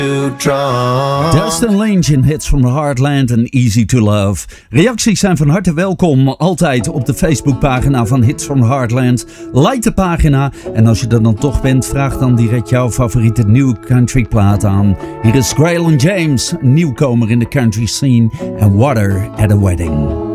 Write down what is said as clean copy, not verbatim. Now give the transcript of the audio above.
Dustin Lynch in Hits from the Heartland en Easy to Love. Reacties zijn van harte welkom, altijd op de Facebookpagina van Hits from the Heartland. Like de pagina en als je er dan toch bent, vraag dan direct jouw favoriete nieuwe country plaat aan. Hier is Graylon James, nieuwkomer in de country scene en Water at a Wedding.